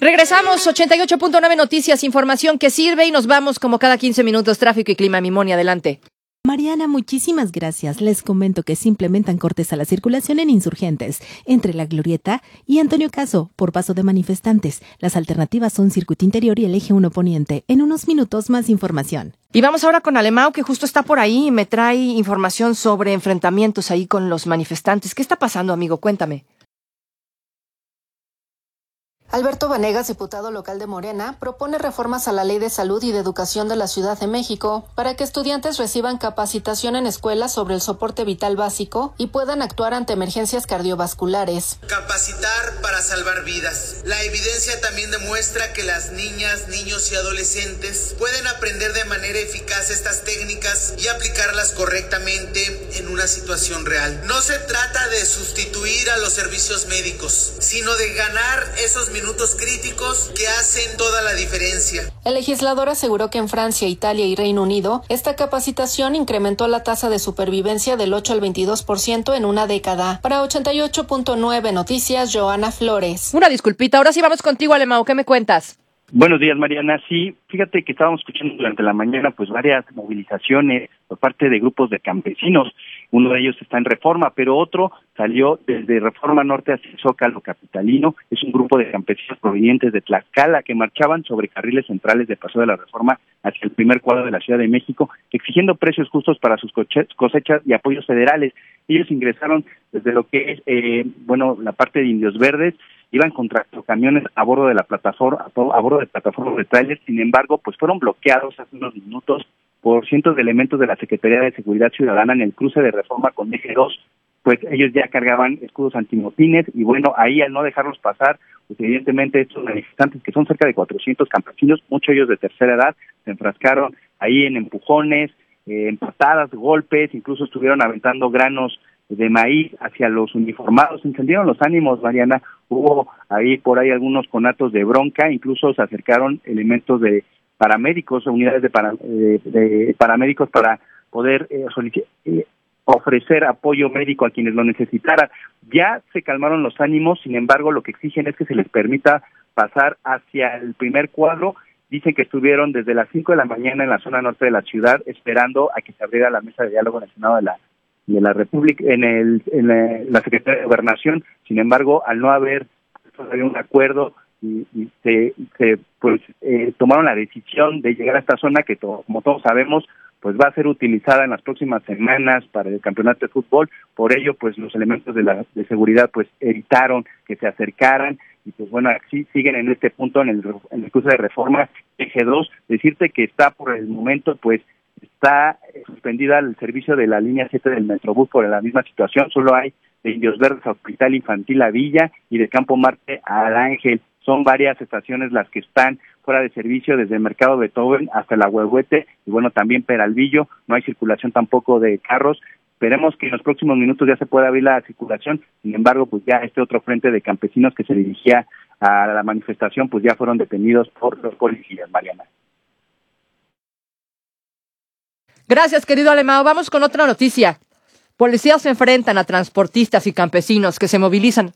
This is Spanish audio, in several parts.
Regresamos, 88.9 Noticias, información que sirve y nos vamos como cada 15 minutos, tráfico y clima. Mimoni, adelante. Mariana, muchísimas gracias. Les comento que se implementan cortes a la circulación en Insurgentes, entre La Glorieta y Antonio Caso, por paso de manifestantes. Las alternativas son Circuito Interior y el Eje 1 Poniente. En unos minutos, más información. Y vamos ahora con Alemão, que justo está por ahí y me trae información sobre enfrentamientos ahí con los manifestantes. ¿Qué está pasando, amigo? Cuéntame. Alberto Vanegas, diputado local de Morena, propone reformas a la Ley de Salud y de Educación de la Ciudad de México para que estudiantes reciban capacitación en escuelas sobre el soporte vital básico y puedan actuar ante emergencias cardiovasculares. Capacitar para salvar vidas. La evidencia también demuestra que las niñas, niños y adolescentes pueden aprender de manera eficaz estas técnicas y aplicarlas correctamente en una situación real. No se trata de sustituir a los servicios médicos, sino de ganar esos minutos críticos que hacen toda la diferencia. El legislador aseguró que en Francia, Italia y Reino Unido, esta capacitación incrementó la tasa de supervivencia del 8 al 22% en una década. Para 88.9 Noticias, Joana Flores. Una disculpita, ahora sí vamos contigo, Alemão, ¿qué me cuentas? Buenos días, Mariana. Sí, fíjate que estábamos escuchando durante la mañana pues varias movilizaciones por parte de grupos de campesinos. Uno de ellos está en Reforma, pero otro salió desde Reforma Norte hacia el Zócalo capitalino. Es un grupo de campesinos provenientes de Tlaxcala que marchaban sobre carriles centrales de Paseo de la Reforma hacia el primer cuadro de la Ciudad de México, exigiendo precios justos para sus cosechas y apoyos federales. Ellos ingresaron desde lo que es, la parte de Indios Verdes. Iban con tractocamiones a bordo de la plataforma, a bordo de plataformas de tráiler. Sin embargo, pues fueron bloqueados hace unos minutos por cientos de elementos de la Secretaría de Seguridad Ciudadana en el cruce de Reforma con Eje 2. Pues ellos ya cargaban escudos antimotines y bueno, ahí al no dejarlos pasar, pues evidentemente estos manifestantes, que son cerca de 400 campesinos, muchos de ellos de tercera edad, se enfrascaron ahí en empujones, en patadas, golpes, incluso estuvieron aventando granos de maíz hacia los uniformados. Se encendieron los ánimos, Mariana. Hubo ahí por ahí algunos conatos de bronca, incluso se acercaron elementos de paramédicos, unidades de paramédicos para poder ofrecer apoyo médico a quienes lo necesitaran. Ya se calmaron los ánimos, sin embargo, lo que exigen es que se les permita pasar hacia el primer cuadro. Dicen que estuvieron desde las 5 de la mañana en la zona norte de la ciudad esperando a que se abriera la mesa de diálogo en el Senado de la República, en la Secretaría de Gobernación. Sin embargo, al no haber todavía un acuerdo y se tomaron la decisión de llegar a esta zona que como todos sabemos pues va a ser utilizada en las próximas semanas para el campeonato de fútbol. Por ello, pues los elementos de seguridad pues evitaron que se acercaran y pues bueno, así siguen en este punto en el cruce de Reforma Eje 2. Decirte que está por el momento pues está suspendida el servicio de la línea 7 del Metrobús por la misma situación. Solo hay de Indios Verdes a Hospital Infantil a Villa y de Campo Marte al Ángel. Son varias estaciones las que están fuera de servicio, desde el Mercado Beethoven hasta la Huehuete y bueno, también Peralvillo. No hay circulación tampoco de carros. Esperemos que en los próximos minutos ya se pueda abrir la circulación. Sin embargo, pues ya este otro frente de campesinos que se dirigía a la manifestación, pues ya fueron detenidos por los policías, Mariana. Gracias, querido Alemão. Vamos con otra noticia. Policías se enfrentan a transportistas y campesinos que se movilizan.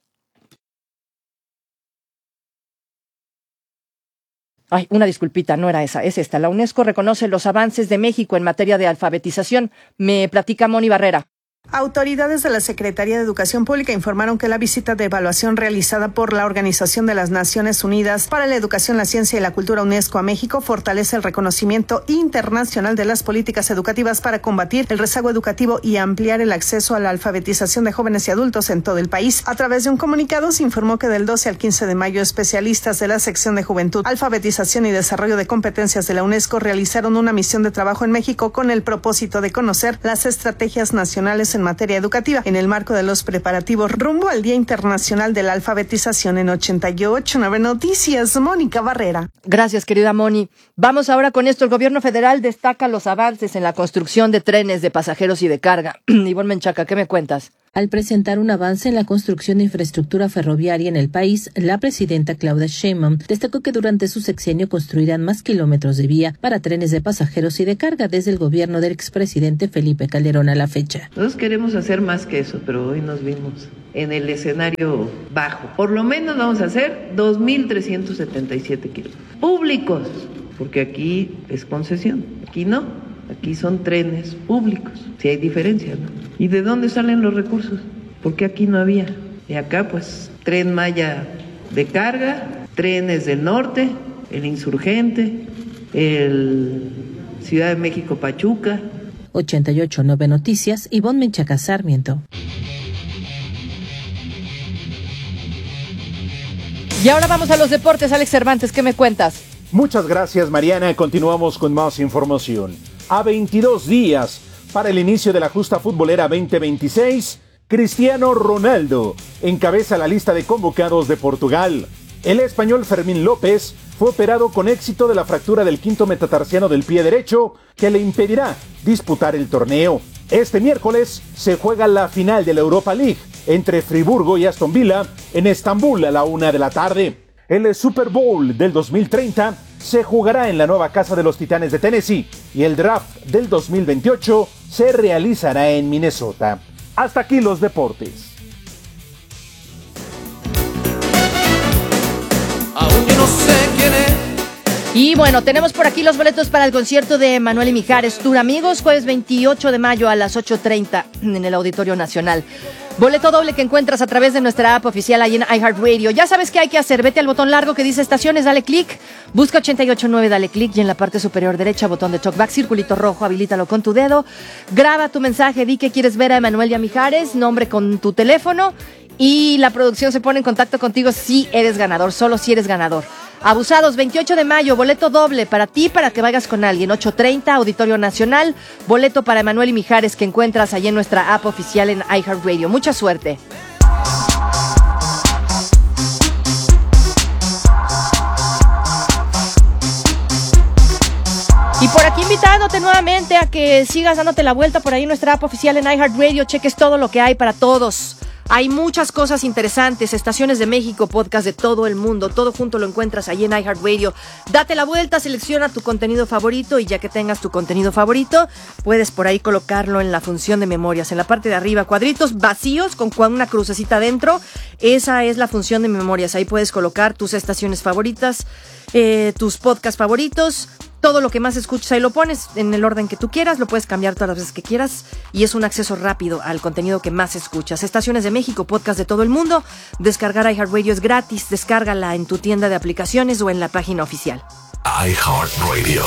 Ay, una disculpita, no era esa, es esta. La UNESCO reconoce los avances de México en materia de alfabetización. Me platica Moni Barrera. Autoridades de la Secretaría de Educación Pública informaron que la visita de evaluación realizada por la Organización de las Naciones Unidas para la Educación, la Ciencia y la Cultura UNESCO a México fortalece el reconocimiento internacional de las políticas educativas para combatir el rezago educativo y ampliar el acceso a la alfabetización de jóvenes y adultos en todo el país. A través de un comunicado se informó que del 12 al 15 de mayo especialistas de la sección de Juventud, Alfabetización y Desarrollo de Competencias de la UNESCO realizaron una misión de trabajo en México con el propósito de conocer las estrategias nacionales en materia educativa en el marco de los preparativos rumbo al Día Internacional de la Alfabetización. En 88.9 Noticias, Mónica Barrera. Gracias, querida Moni. Vamos ahora con esto. El gobierno federal destaca los avances en la construcción de trenes de pasajeros y de carga. Ivonne Menchaca, ¿qué me cuentas? Al presentar un avance en la construcción de infraestructura ferroviaria en el país, la presidenta Claudia Sheinbaum destacó que durante su sexenio construirán más kilómetros de vía para trenes de pasajeros y de carga desde el gobierno del expresidente Felipe Calderón a la fecha. Nosotros queremos hacer más que eso, pero hoy nos vimos en el escenario bajo. Por lo menos vamos a hacer 2.377 kilómetros. Públicos, porque aquí es concesión, aquí no, aquí son trenes públicos. Sí hay diferencia, ¿no? ¿Y de dónde salen los recursos? Porque aquí no había. Y acá pues Tren Maya de carga, trenes del norte, el Insurgente, el Ciudad de México Pachuca. 88.9 Noticias, Ivonne Menchaca Sarmiento. Y ahora vamos a los deportes. Alex Cervantes, ¿qué me cuentas? Muchas gracias, Mariana. Continuamos con más información. A 22 días para el inicio de la justa futbolera 2026, Cristiano Ronaldo encabeza la lista de convocados de Portugal. El español Fermín López fue operado con éxito de la fractura del quinto metatarsiano del pie derecho, que le impedirá disputar el torneo. Este miércoles se juega la final de la Europa League entre Friburgo y Aston Villa en Estambul a la 1 de la tarde. El Super Bowl del 2030 se jugará en la nueva casa de los Titanes de Tennessee y el draft del 2028 se realizará en Minnesota. Hasta aquí los deportes. Aún yo no sé quién es. Y bueno, tenemos por aquí los boletos para el concierto de Manuel y Mijares Tour Amigos, jueves 28 de mayo a las 8:30 en el Auditorio Nacional. Boleto doble que encuentras a través de nuestra app oficial ahí en iHeartRadio. Ya sabes qué hay que hacer, vete al botón largo que dice estaciones, dale clic, busca 88.9, dale clic y en la parte superior derecha, botón de talkback, circulito rojo, habilítalo con tu dedo, graba tu mensaje, di que quieres ver a Manuel y a Mijares, nombre con tu teléfono y la producción se pone en contacto contigo si eres ganador, solo si eres ganador. Abusados, 28 de mayo, boleto doble para ti, para que vayas con alguien, 8:30, Auditorio Nacional, boleto para Manuel y Mijares que encuentras allí en nuestra app oficial en iHeartRadio. Mucha suerte. Y por aquí invitándote nuevamente a que sigas dándote la vuelta por ahí en nuestra app oficial en iHeartRadio, cheques todo lo que hay para todos. Hay muchas cosas interesantes, estaciones de México, podcast de todo el mundo, todo junto lo encuentras ahí en iHeartRadio. Date la vuelta, selecciona tu contenido favorito y ya que tengas tu contenido favorito, puedes por ahí colocarlo en la función de memorias. En la parte de arriba, cuadritos vacíos con una crucecita adentro, esa es la función de memorias. Ahí puedes colocar tus estaciones favoritas, tus podcasts favoritos, todo lo que más escuches, ahí lo pones en el orden que tú quieras, lo puedes cambiar todas las veces que quieras y es un acceso rápido al contenido que más escuchas. Estaciones de México, podcast de todo el mundo. Descargar iHeartRadio es gratis, descárgala en tu tienda de aplicaciones o en la página oficial. iHeartRadio.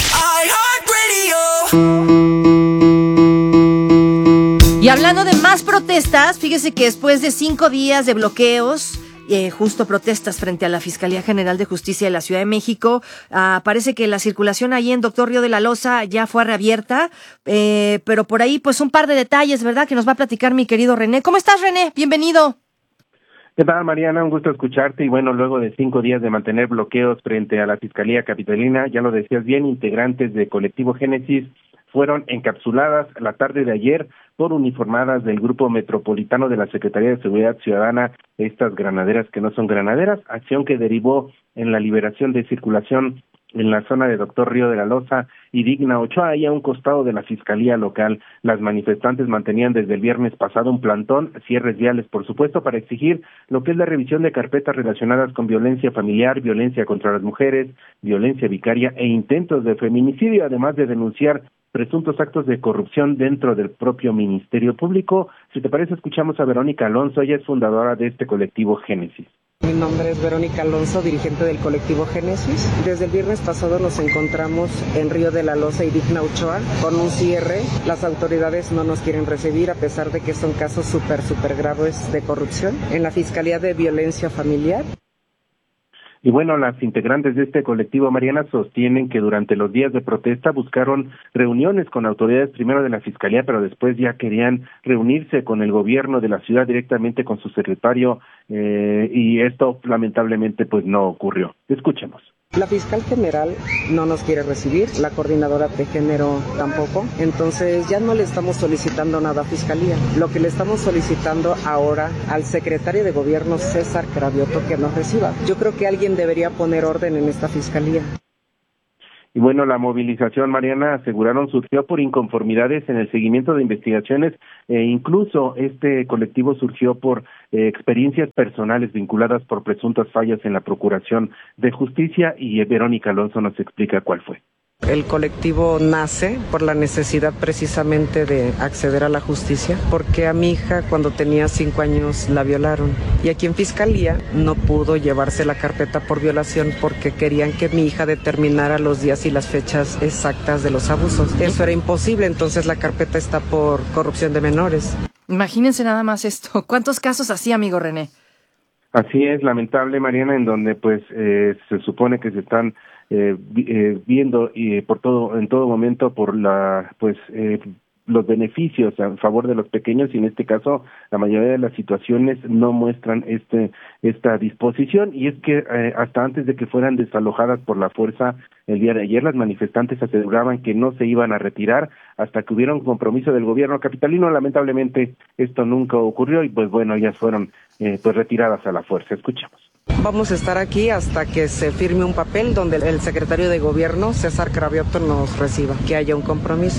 Y hablando de más protestas, fíjese que después de 5 días de bloqueos, justo protestas frente a la Fiscalía General de Justicia de la Ciudad de México, parece que la circulación ahí en Doctor Río de la Loza ya fue reabierta, pero por ahí pues un par de detalles, ¿verdad?, que nos va a platicar mi querido René. ¿Cómo estás, René? Bienvenido. ¿Qué tal, Mariana? Un gusto escucharte. Y bueno, luego de 5 días de mantener bloqueos frente a la Fiscalía Capitalina, ya lo decías bien, integrantes de Colectivo Génesis fueron encapsuladas la tarde de ayer por uniformadas del Grupo Metropolitano de la Secretaría de Seguridad Ciudadana, estas granaderas que no son granaderas, acción que derivó en la liberación de circulación en la zona de Doctor Río de la Loza y Digna Ochoa, ahí a un costado de la Fiscalía Local. Las manifestantes mantenían desde el viernes pasado un plantón, cierres viales, por supuesto, para exigir lo que es la revisión de carpetas relacionadas con violencia familiar, violencia contra las mujeres, violencia vicaria e intentos de feminicidio, además de denunciar presuntos actos de corrupción dentro del propio Ministerio Público. Si te parece, escuchamos a Verónica Alonso, ella es fundadora de este colectivo Génesis. Mi nombre es Verónica Alonso, dirigente del colectivo Génesis. Desde el viernes pasado nos encontramos en Río de la Loza y Digna Ochoa con un cierre. Las autoridades no nos quieren recibir a pesar de que son casos súper graves de corrupción en la Fiscalía de Violencia Familiar. Y bueno, las integrantes de este colectivo, Mariana, sostienen que durante los días de protesta buscaron reuniones con autoridades primero de la Fiscalía, pero después ya querían reunirse con el gobierno de la ciudad directamente con su secretario y esto lamentablemente pues no ocurrió. Escuchemos. La fiscal general no nos quiere recibir, la coordinadora de género tampoco, entonces ya no le estamos solicitando nada a Fiscalía. Lo que le estamos solicitando ahora al secretario de Gobierno, César Cravioto, que nos reciba. Yo creo que alguien debería poner orden en esta Fiscalía. Y bueno, la movilización, Mariana, aseguraron surgió por inconformidades en el seguimiento de investigaciones e incluso este colectivo surgió por experiencias personales vinculadas por presuntas fallas en la Procuración de Justicia, y Verónica Alonso nos explica cuál fue. El colectivo nace por la necesidad precisamente de acceder a la justicia, porque a mi hija cuando tenía 5 años la violaron y aquí en Fiscalía no pudo llevarse la carpeta por violación porque querían que mi hija determinara los días y las fechas exactas de los abusos. Eso era imposible, entonces la carpeta está por corrupción de menores. Imagínense nada más esto. ¿Cuántos casos así, amigo René? Así es, lamentable, Mariana, en donde pues se supone que se están viendo en todo momento por los beneficios a favor de los pequeños, y en este caso la mayoría de las situaciones no muestran esta disposición, y es que hasta antes de que fueran desalojadas por la fuerza el día de ayer, las manifestantes aseguraban que no se iban a retirar hasta que hubiera un compromiso del gobierno capitalino. Lamentablemente esto nunca ocurrió y pues bueno, ellas fueron retiradas a la fuerza. Escuchemos. Vamos a estar aquí hasta que se firme un papel donde el secretario de Gobierno, César Cravioto, nos reciba, que haya un compromiso.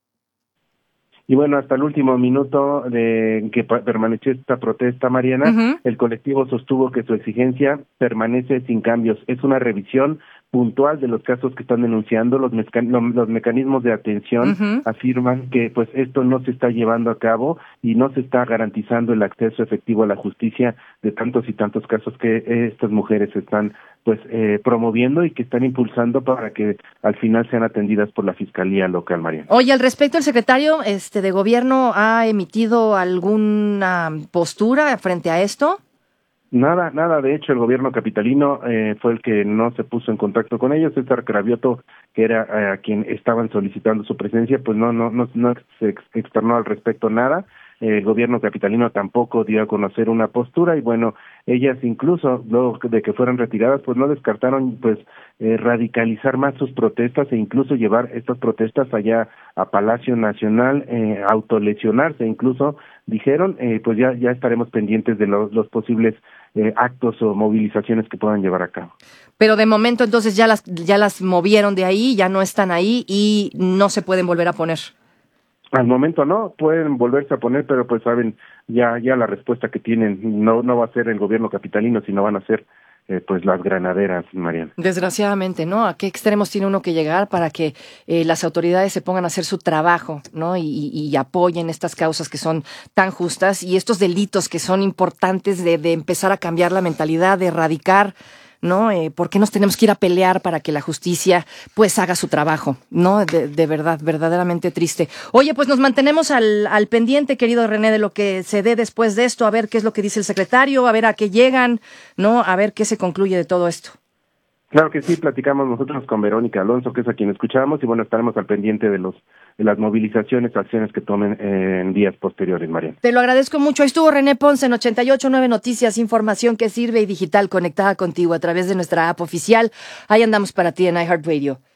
Y bueno, hasta el último minuto de que permaneció esta protesta, Mariana, el colectivo sostuvo que su exigencia permanece sin cambios. Es una revisión puntual de los casos que están denunciando. Los mecanismos de atención afirman que pues esto no se está llevando a cabo y no se está garantizando el acceso efectivo a la justicia de tantos y tantos casos que estas mujeres están promoviendo y que están impulsando para que al final sean atendidas por la Fiscalía Local, Mariana. Oye, al respecto, el secretario de Gobierno ha emitido alguna postura frente a esto. Nada, de hecho el gobierno capitalino fue el que no se puso en contacto con ellos. César Cravioto, que era quien estaban solicitando su presencia, pues no se externó al respecto nada. El gobierno capitalino tampoco dio a conocer una postura, y bueno, ellas incluso luego de que fueran retiradas, pues no descartaron radicalizar más sus protestas e incluso llevar estas protestas allá a Palacio Nacional, autolesionarse incluso, dijeron, pues ya estaremos pendientes de los posibles actos o movilizaciones que puedan llevar a cabo. Pero de momento entonces ya las movieron de ahí, ya no están ahí y no se pueden volver a poner. Al momento no, pueden volverse a poner, pero pues saben ya la respuesta que tienen no va a ser el gobierno capitalino, sino van a ser pues las granaderas, Mariana. Desgraciadamente, ¿no? ¿A qué extremos tiene uno que llegar para que las autoridades se pongan a hacer su trabajo, ¿no? Y apoyen estas causas que son tan justas y estos delitos que son importantes de empezar a cambiar la mentalidad, de erradicar, ¿no? ¿Por qué nos tenemos que ir a pelear para que la justicia pues haga su trabajo, ¿no? De verdad, verdaderamente triste. Oye, pues nos mantenemos al pendiente, querido René, de lo que se dé después de esto, a ver qué es lo que dice el secretario, a ver a qué llegan, ¿no? A ver qué se concluye de todo esto. Claro que sí, platicamos nosotros con Verónica Alonso, que es a quien escuchamos, y bueno, estaremos al pendiente de las movilizaciones, acciones que tomen en días posteriores, Mariana. Te lo agradezco mucho. Ahí estuvo René Ponce en 88.9 Noticias, información que sirve y digital, conectada contigo a través de nuestra app oficial. Ahí andamos para ti en iHeartRadio.